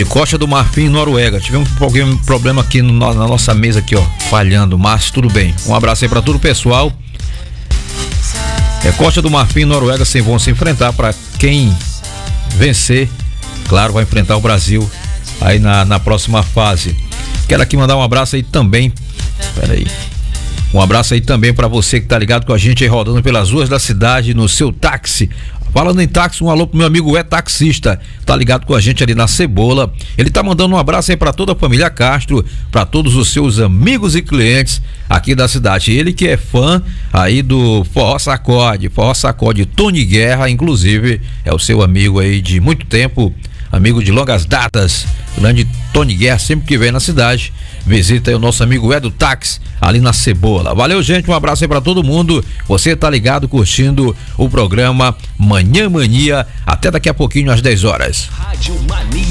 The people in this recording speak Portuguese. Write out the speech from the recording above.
de Costa do Marfim, Noruega. Tivemos um problema aqui na nossa mesa aqui, ó, falhando, mas tudo bem. Um abraço aí para todo o pessoal. Costa do Marfim, Noruega, vão se enfrentar. Para quem vencer, claro, vai enfrentar o Brasil aí na próxima fase. Quero aqui mandar um abraço aí também. Um abraço aí também para você que tá ligado com a gente aí, rodando pelas ruas da cidade no seu táxi. Falando em táxi, um alô pro meu amigo taxista, tá ligado com a gente ali na Cebola. Ele tá mandando um abraço aí para toda a família Castro, para todos os seus amigos e clientes aqui da cidade. Ele que é fã aí do Forró Sacode Tony Guerra, inclusive é o seu amigo aí de muito tempo, amigo de longas datas, grande Tony Guerra. Sempre que vem na cidade, visita aí o nosso amigo Edu Táxi ali na Cebola. Valeu, gente, um abraço aí pra todo mundo. Você tá ligado, curtindo o programa Manhã Mania, até daqui a pouquinho às 10 horas. Rádio Mania.